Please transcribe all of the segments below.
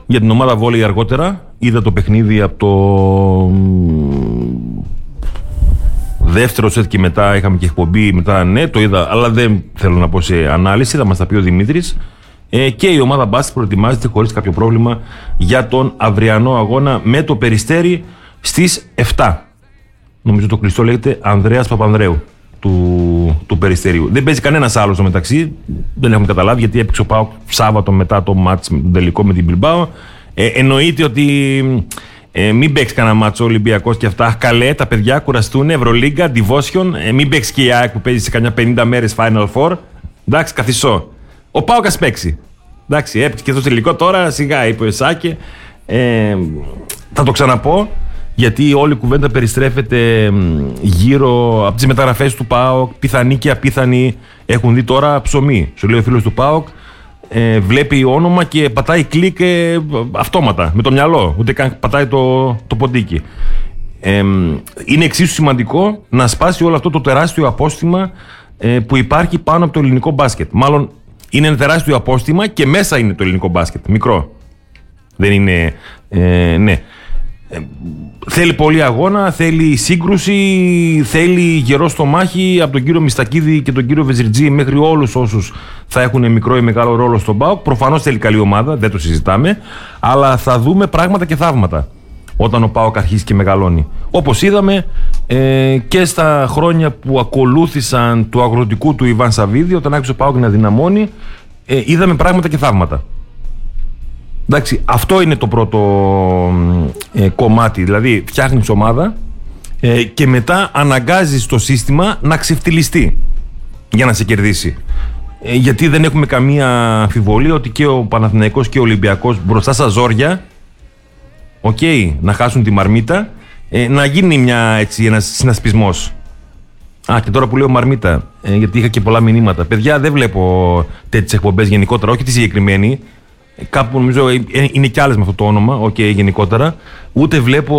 Για την ομάδα βόλεϊ αργότερα. Είδα το παιχνίδι από το δεύτερο σετ και μετά είχαμε και εκπομπή. Μετά ναι, το είδα, αλλά δεν θέλω να πω σε ανάλυση. Θα μας τα πει ο Δημήτρης. Και η ομάδα μπάσκετ προετοιμάζεται χωρίς κάποιο πρόβλημα για τον αυριανό αγώνα με το Περιστέρι στις 7. Νομίζω το κλειστό λέγεται Ανδρέας Παπανδρέου του Περιστερίου. Δεν παίζει κανένας άλλος στο μεταξύ. Δεν έχουμε καταλάβει γιατί έπαιξε ο ΠΑΟΚ Σάββατο μετά το μάτς με τον τελικό με την Μπιλμπάο. Εννοείται ότι μην παίξει κανένα μάτσο Ολυμπιακός και αυτά. Καλέ, τα παιδιά κουραστούν. Ευρωλίγκα, Devotion. Μην παίξει και η ΑΕΚ που παίζει σε κανένα 50 μέρες Final Four. Εντάξει, καθισό. Ο ΠΑΟΚ ας παίξει. Εντάξει, έπαιξε και στο τελικό τώρα. Σιγά, είπε ο Σάκε. Θα το ξαναπώ. Γιατί όλη η κουβέντα περιστρέφεται γύρω από τις μεταγραφές του ΠΑΟΚ. Πιθανή και απίθανη. Έχουν δει τώρα ψωμί. Σου λέει ο φίλος του ΠΑΟΚ. Βλέπει όνομα και πατάει κλικ αυτόματα, με το μυαλό. Ούτε καν πατάει το ποντίκι. Είναι εξίσου σημαντικό να σπάσει όλο αυτό το τεράστιο απόστημα που υπάρχει πάνω από το ελληνικό μπάσκετ. Μάλλον είναι ένα τεράστιο απόστημα και μέσα είναι το ελληνικό μπάσκετ. Μικρό. Δεν είναι... ναι. Θέλει πολύ αγώνα, θέλει σύγκρουση, θέλει γερό στο μάχη από τον κύριο Μιστακίδη και τον κύριο Βεζιρτζή μέχρι όλους όσους θα έχουν μικρό ή μεγάλο ρόλο στον ΠΑΟΚ. Προφανώς θέλει καλή ομάδα, δεν το συζητάμε, αλλά θα δούμε πράγματα και θαύματα όταν ο ΠΑΟΚ αρχίσει και μεγαλώνει. Όπως είδαμε και στα χρόνια που ακολούθησαν του αγροτικού του Ιβάν Σαββίδη, όταν άρχισε ο ΠΑΟΚ να δυναμώνει, είδαμε πράγματα και θαύματα. Εντάξει, αυτό είναι το πρώτο κομμάτι, δηλαδή φτιάχνεις ομάδα και μετά αναγκάζεις το σύστημα να ξεφτυλιστεί για να σε κερδίσει. Γιατί δεν έχουμε καμία αμφιβολία ότι και ο Παναθηναϊκός και ο Ολυμπιακός μπροστά στα ζόρια, να χάσουν τη μαρμίτα, να γίνει ένας συνασπισμός. Και τώρα που λέω μαρμίτα, γιατί είχα και πολλά μηνύματα. Παιδιά, δεν βλέπω τέτοιες εκπομπές γενικότερα, όχι τη συγκεκριμένη. Κάπου νομίζω είναι κι άλλες με αυτό το όνομα, γενικότερα. Ούτε βλέπω,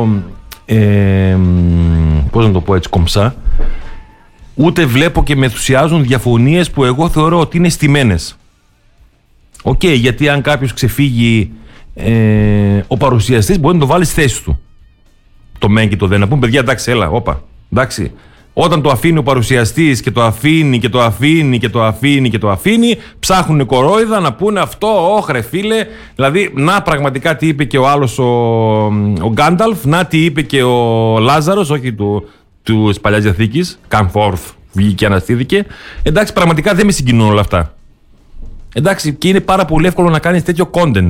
πώς να το πω έτσι, κομψά. Ούτε βλέπω και με ενθουσιάζουν διαφωνίες που εγώ θεωρώ ότι είναι στημένες. Γιατί αν κάποιος ξεφύγει ο παρουσιαστής μπορεί να το βάλει στη θέση του. Το μεν και το δεν. Να πούμε, παιδιά, εντάξει, έλα, όπα, εντάξει. Όταν το αφήνει ο παρουσιαστής και το αφήνει και το αφήνει και το αφήνει και το αφήνει, ψάχνουν κορόιδα να πούνε αυτό, όχρε φίλε. Δηλαδή, να πραγματικά τι είπε και ο άλλος ο Γκάνταλφ, να τι είπε και ο Λάζαρος, όχι του Παλιάς Διαθήκης, Καμφόρθ, βγήκε και αναστήθηκε. Εντάξει, πραγματικά δεν με συγκινούν όλα αυτά. Εντάξει, και είναι πάρα πολύ εύκολο να κάνεις τέτοιο content.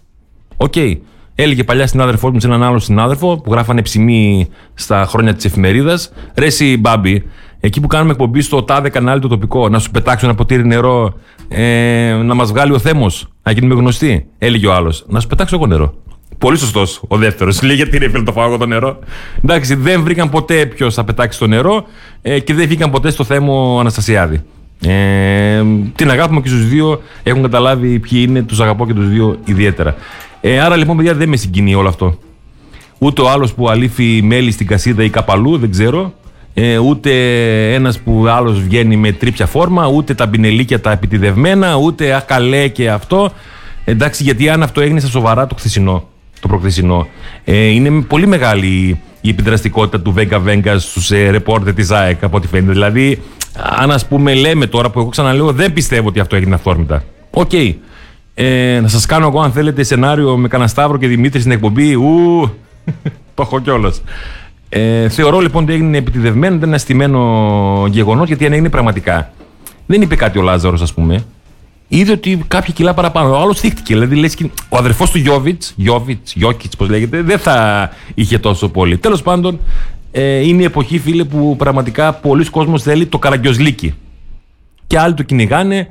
Έλεγε παλιά συνάδελφός μου σε έναν άλλο συνάδελφο που γράφανε ψημί στα χρόνια της εφημερίδας. Ρε εσύ Μπάμπη, εκεί που κάνουμε εκπομπή στο τάδε κανάλι το τοπικό, να σου πετάξω ένα ποτήρι νερό, να μας βγάλει ο Θέμος, να γίνουμε γνωστοί. Έλεγε ο άλλος, να σου πετάξω εγώ νερό. Πολύ σωστός ο δεύτερος. Λέει, γιατί ρε φίλε το φάω εγώ το νερό. Εντάξει, δεν βρήκαν ποτέ ποιος θα πετάξει το νερό και δεν βγήκαν ποτέ στο Θέμο Αναστασιάδη. Την αγάπη μου και στους δύο έχουν καταλάβει ποιοι είναι, τους αγαπώ και τους δύο ιδιαίτερα. Άρα λοιπόν, παιδιά, δεν με συγκινεί όλο αυτό. Ούτε ο άλλος που αλήφει μέλι στην Κασίδα ή καπαλού, δεν ξέρω. Ούτε ένας που άλλος βγαίνει με τρίπια φόρμα, ούτε τα μπινελίκια τα επιτιδευμένα, ούτε ακαλέ και αυτό. Εντάξει, γιατί αν αυτό έγινε στα σοβαρά το προχθεσινό, είναι πολύ μεγάλη η επιδραστικότητα του Βέγκα Βέγκα στους ρεπόρτερ της ΑΕΚ, από ό,τι φαίνεται. Δηλαδή, αν ας πούμε λέμε τώρα που εγώ ξαναλέω, δεν πιστεύω ότι αυτό έγινε αυθόρμητα. Να σας κάνω εγώ, αν θέλετε, σενάριο με κανένα Σταύρο και Δημήτρη στην εκπομπή. Το έχω κιόλας. Θεωρώ λοιπόν ότι έγινε επιτιδευμένο, δεν είναι ένα στημένο γεγονός, γιατί αν έγινε πραγματικά. Δεν είπε κάτι ο Λάζαρος, ας πούμε. Είδε ότι κάποια κιλά παραπάνω. Ο άλλος θύχτηκε. Δηλαδή, λες, ο αδερφός του Γιόκιτς, πώς λέγεται, δεν θα είχε τόσο πολύ. Τέλος πάντων, είναι η εποχή, φίλε, που πραγματικά πολλοί κόσμος θέλει το καραγκιόζλικι. Και άλλοι το κυνηγάνε.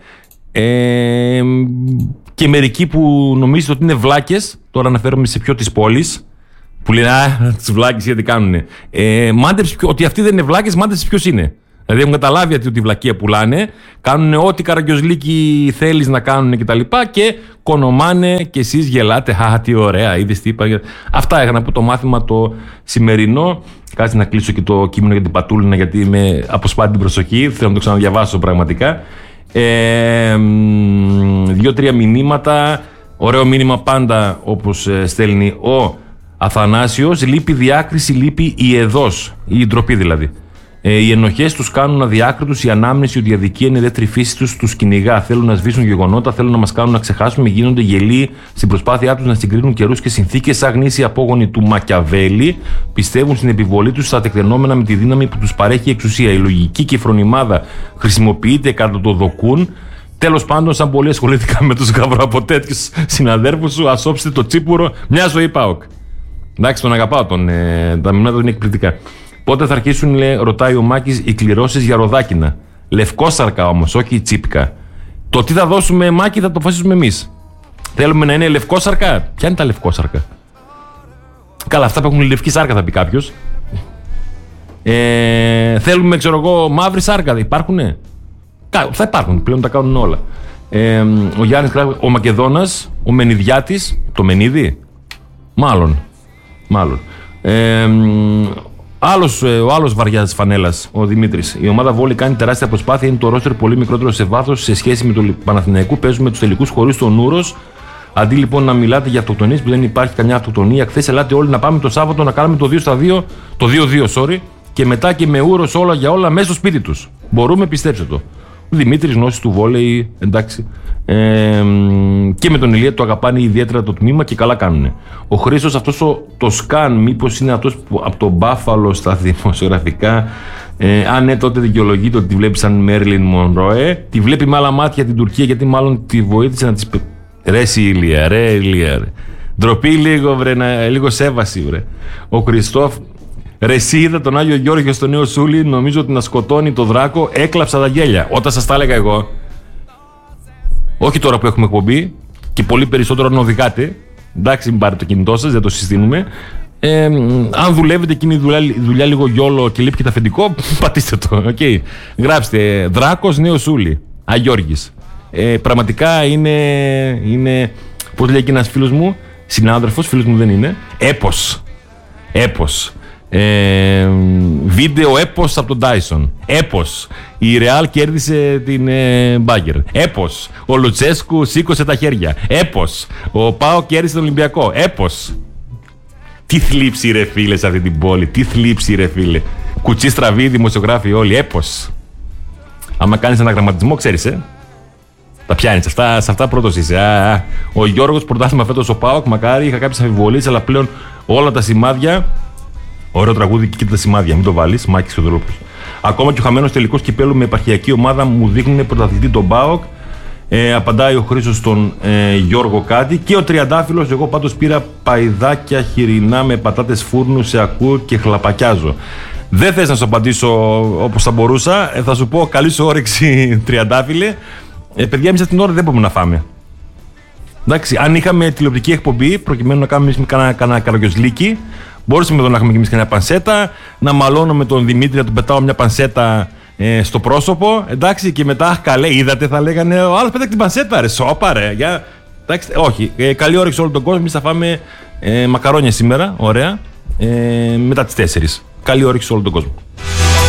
Και μερικοί που νομίζετε ότι είναι βλάκες, τώρα αναφέρομαι σε πιο της πόλης, που λένε τις βλάκες γιατί κάνουνε. Μάντεψε ότι αυτοί δεν είναι βλάκες, μάντεψε ποιος είναι. Δηλαδή έχουν καταλάβει ότι τη βλακεία πουλάνε, κάνουν ό,τι καραγκιόζλικι θέλεις να κάνουν κτλ. Και κονομάνε και εσείς γελάτε. Τι ωραία, είδες τι είπα. Αυτά έκανα από το μάθημα το σημερινό. Κάτσε να κλείσω και το κείμενο για την Πατούλινα, γιατί με αποσπάνει την προσοχή. Θέλω να το ξαναδιαβάσω πραγματικά. 2-3 μηνύματα. Ωραίο μήνυμα πάντα, όπως στέλνει ο Αθανάσιος. Λείπει διάκριση, λείπει η εδώς, η ντροπή δηλαδή. Οι ενοχές τους κάνουν αδιάκριτους, η ανάμνηση ότι η αδικία είναι δεύτερη φύση τους κυνηγά. Θέλουν να σβήσουν γεγονότα, θέλουν να μας κάνουν να ξεχάσουμε, γίνονται γελοί στην προσπάθειά τους να συγκρίνουν καιρούς και συνθήκες. Σαν γνήσιοι απόγονοι του Μακιαβέλη, πιστεύουν στην επιβολή τους στα τεκτενόμενα με τη δύναμη που τους παρέχει η εξουσία. Η λογική και η φρονιμάδα χρησιμοποιείται κατά το δοκούν. Τέλος πάντων, σαν πολύ ασχολήθηκα με τους γαβροαποτέτοιους συναδέρφους σου, ασώψτε το τσίπουρο, μια ζωή ΠΑΟΚ. Εντάξει, τον αγαπάω, τα μηνύματα είναι εκπληκτικά. Πότε θα αρχίσουν, ρωτάει ο Μάκης, οι κληρώσεις για ροδάκινα? Λευκόσαρκα όμως, όχι τσίπικα. Το τι θα δώσουμε, Μάκη, θα το αποφασίσουμε εμείς. Θέλουμε να είναι λευκόσαρκα. Ποια είναι τα λευκόσαρκα? Καλά, αυτά που έχουν λευκή σάρκα θα πει κάποιος. Θέλουμε, ξέρω εγώ, μαύρη σάρκα. Υπάρχουνε? Θα υπάρχουν, πλέον τα κάνουν όλα. Ο Γιάννης γράφει, ο Μακεδόνας, ο Μενιδιάτης, το Μενίδη. Μάλλον. Ο άλλος βαριάς φανέλας, ο Δημήτρης. Η ομάδα Βόλη κάνει τεράστια προσπάθεια. Είναι το ρόστερ πολύ μικρότερο σε βάθος σε σχέση με το Παναθηναϊκό. Παίζουμε τους τελικούς χωρίς τον Ούρος. Αντί λοιπόν να μιλάτε για αυτοκτονίες που δεν υπάρχει καμιά αυτοκτονία, χθες ελάτε όλοι να πάμε το Σάββατο να κάνουμε το 2-2, το 2-2, και μετά και με Ούρος όλα για όλα μέσα στο σπίτι τους. Μπορούμε, πιστέψτε το. Ο Δημήτρης, γνώση του βόλεϊ, εντάξει. Και με τον Ηλία το αγαπάνε ιδιαίτερα το τμήμα και καλά κάνουνε. Ο Χρήστος, αυτός το σκαν, μήπως είναι αυτός που από τον Μπάφαλο στα δημοσιογραφικά? Αν ναι, τότε δικαιολογείται ότι τη βλέπει σαν Μέρλιν Μονρόε. Τη βλέπει με άλλα μάτια την Τουρκία, γιατί μάλλον τη βοήθησε να της. Ρε Ηλία, ρε. Ντροπή λίγο, βρε, λίγο σέβαση, βρε. Ο Χριστόφ. Ρε, εσύ είδα τον Άγιο Γιώργιο στο Νέο Σούλι, νομίζω ότι να σκοτώνει το Δράκο, έκλαψα τα γέλια. Όταν σας τα έλεγα εγώ. Όχι τώρα που έχουμε εκπομπή και πολύ περισσότερο αν οδηγάτε. Εντάξει, μην πάρετε το κινητό σας, δεν το συστήνουμε. Αν δουλεύετε εκείνη η δουλειά λίγο γιόλο και λείπει και το αφεντικό, πατήστε το. Okay. Γράψτε Δράκος Νέο Σούλι, Αγιώργης. Πραγματικά είναι. Πώς λέει και ένας φίλος μου, συνάδελφος, φίλος μου δεν είναι. Έπος. Βίντεο έπος από τον Dyson. Έπος. Η Ρεάλ κέρδισε την Μπάγκερ. Έπος. Ο Λουτσέσκου σήκωσε τα χέρια. Έπος. Ο Πάο κέρδισε τον Ολυμπιακό. Έπος. Τι θλίψη ρε φίλε σε αυτή την πόλη. Τι θλίψη ρε φίλε. Κουτσί στραβή, δημοσιογράφοι όλοι. Έπος. Άμα κάνεις ένα γραμματισμό, ξέρεις, τα πιάνεις. Σε αυτά πρώτος είσαι. Ο Γιώργος, πρωτάθλημα φέτος ο ΠΑΟΚ. Μακάρι, είχα κάποιες αμφιβολίες, αλλά πλέον όλα τα σημάδια. Ωραίο τραγούδι και τα σημάδια, μην το βάλεις. Μάκης Θεοδωρόπουλος. Ακόμα και ο χαμένος τελικός κυπέλου με επαρχιακή ομάδα μου δείχνουν πρωταθλητή τον ΠΑΟΚ. Απαντάει ο Χρήστος στον Γιώργο κάτι. Και ο Τριαντάφυλλος, εγώ πάντως πήρα παϊδάκια χοιρινά με πατάτες φούρνου, σε ακούω και χλαπακιάζω. Δεν θες να σου απαντήσω όπως θα μπορούσα. Θα σου πω καλή σου όρεξη, Τριαντάφυλλε. Παιδιά, εμείς αυτήν την ώρα δεν μπορούμε να φάμε. Εντάξει, αν είχαμε τηλεοπτική εκπομπή, προκειμένου να κάνουμε κανένα καραγκιόζλίκι, μπορούσαμε εδώ να έχουμε και εμείς μια πανσέτα, να μαλώνω με τον Δημήτρη, να του πετάω μια πανσέτα στο πρόσωπο, εντάξει, και μετά, καλέ, είδατε, θα λέγανε, ο άλλος πέταξε την πανσέτα, ρε, σώπα, ρε. Εντάξει, όχι, καλή όρεξη σε όλο τον κόσμο, εμείς θα φάμε μακαρόνια σήμερα, ωραία, μετά τις 4. Καλή όρεξη σε όλο τον κόσμο.